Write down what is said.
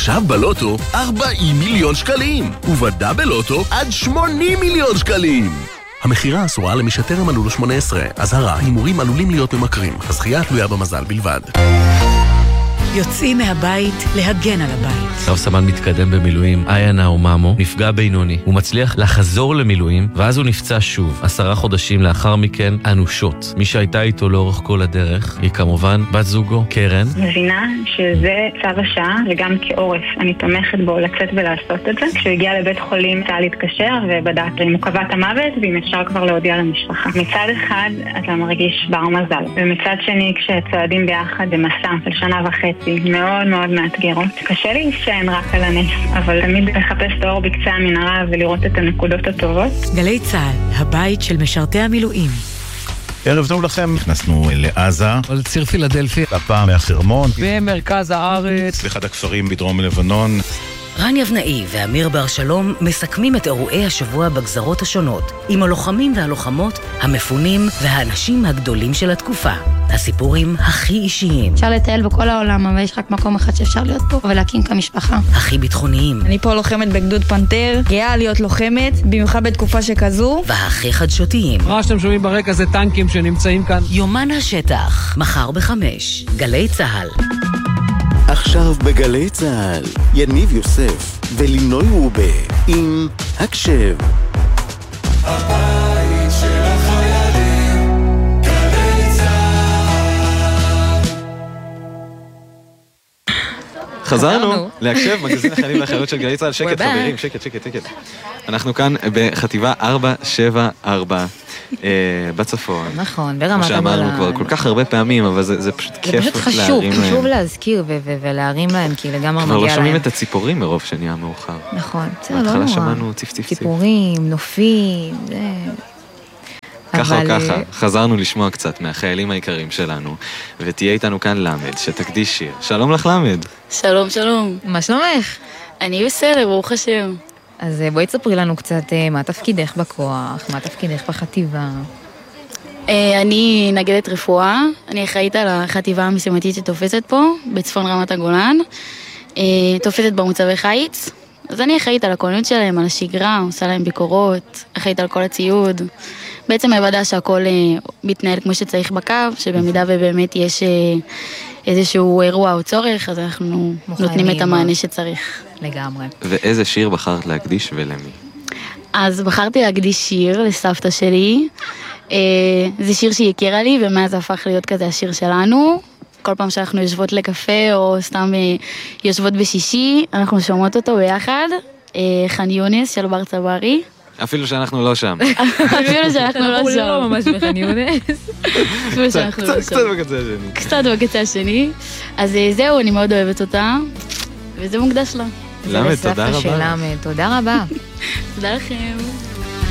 עכשיו בלוטו 40 מיליון שקלים, ובדאבל לוטו עד 80 מיליון שקלים. המחירה אסורה למי שטרם מלאו לו 18. אזהרה, הימורים עלולים להיות ממכרים. הזכייה תלויה במזל בלבד. יוצאים מהבית להגן על הבית. רב סמל מתקדם במילואים, איינה ומאמו, נפגע בינוני. הוא מצליח לחזור למילואים, ואז הוא נפצע שוב. 10 חודשים לאחר מכן, אנושות. מי שהייתה איתו לאורך כל הדרך, היא כמובן בת זוגו, קרן. מבינה שזה צו השעה, וגם כעורף. אני תומכת בו לצאת ולעשות את זה. כשהוא הגיע לבית חולים, צה"ל להתקשר ובדק אם הוא קבע את המוות, ואם אפשר כבר להודיע למשפחה. מצד אחד, אתה מרגיש בר מזל. ומצד שני, כשצועדים ביחד במסע של 1.5 שנה, מאוד מאוד מאתגרות. קשה לי שאין רק על הנס, אבל תמיד לחפש את האור בקצה המנהרה ולראות את הנקודות הטובות. גלי צה"ל, הבית של משרתי המילואים. ערב טוב לכם, נכנסנו לעזה, לציר פילדלפי, הפעם מהחרמון, במרכז הארץ, באחד הכפרים בדרום לבנון. רן יבנאי ואמיר בר שלום מסכמים את אירועי השבוע בגזרות השונות, עם הלוחמים והלוחמות, המפונים והאנשים הגדולים של התקופה. הסיפורים הכי אישיים. אפשר לטייל בכל העולם, אבל יש רק מקום אחד שאפשר להיות פה, ולהקים כמשפחה. הכי ביטחוניים. אני פה לוחמת בגדוד פנתר, גאה להיות לוחמת, במיוחד בתקופה שכזו. והכי חדשותיים. מה שאתם שומעים ברקע זה טנקים שנמצאים כאן. יומן השטח, מחר ב-5, גלי צהל. עכשיו בגלי צהל, יניב יוסף ולינוי רובה עם הקשב. הבית של החיילים, גלי צהל. חזרנו להקשב, מגזין החיילים והחיילות של גלי צהל. שקט חברים, שקט. אנחנו כאן בחטיבה 474. בצפון. נכון, ברמת הגולן. כמו שאמרנו כבר כל כך הרבה פעמים, אבל זה פשוט כיף להרים להם. זה פשוט חשוב להזכיר ולהרים להם, כי לגמרי מגיע להם. כבר לא שומעים את הציפורים מרוב שנהיה מאוחר. נכון, בהתחלה שמענו ציף. ציפורים, נופים, ככה או ככה, חזרנו לשמוע קצת מהחיילים העיקרים שלנו, ותהיה איתנו כאן למד, שתקדיש שיר. שלום לך למד. שלום. מה שלומך? אני בסדר, ברוך השם. אז בואי תספרי לנו קצת מה תפקידך בכוח, מה תפקידך בחטיבה. אני נגדת רפואה, אני אחראית על החטיבה המשימתית שתופסת פה, בצפון רמת הגולן, תופסת במוצבי חיץ, אז אני אחראית על הכוננות שלהם, על השגרה, עושה להם ביקורות, אחראית על כל הציוד, בעצם מוודא שהכל מתנהל כמו שצריך בקו, שבמידה ובאמת יש איזשהו אירוע או צורך, אז אנחנו נותנים את המענה שצריך. לגמרי. ואיזה שיר בחרת להקדיש ולמי? אז בחרתי להקדיש שיר לסבתא שלי. זה שיר שהיא הכירה לי, ומאז הפך להיות כזה השיר שלנו. כל פעם שאנחנו יושבות לקפה, או סתם יושבות בשישי, אנחנו שומעות אותו ביחד. ח'אן יונס של בר צברי. אפילו שאנחנו לא שם. אפילו שאנחנו לא שם. אנחנו לא ממש בח'אן יונס. קצת בקצה השני. אז זהו, אני מאוד אוהבת אותה, וזה מוקדש לה. למד, תודה רבה. תודה רבה. תודה לכם.